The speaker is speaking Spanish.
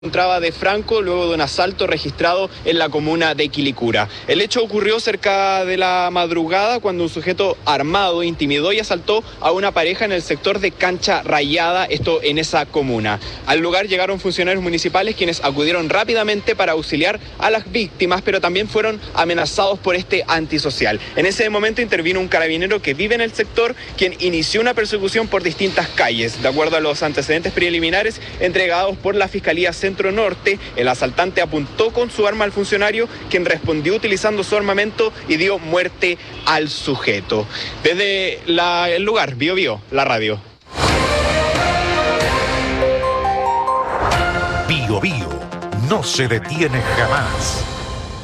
Encontraba de Franco luego de un asalto registrado en la comuna de Quilicura. El hecho ocurrió cerca de la madrugada cuando un sujeto armado intimidó y asaltó a una pareja en el sector de Cancha Rayada, esto en esa comuna. Al lugar llegaron funcionarios municipales quienes acudieron rápidamente para auxiliar a las víctimas, pero también fueron amenazados por este antisocial. En ese momento intervino un carabinero que vive en el sector, quien inició una persecución por distintas calles. De acuerdo a los antecedentes preliminares entregados por la Fiscalía Centro Norte, el asaltante apuntó con su arma al funcionario, quien respondió utilizando su armamento y dio muerte al sujeto. Desde el lugar, Bio, la radio. Bio no se detiene jamás.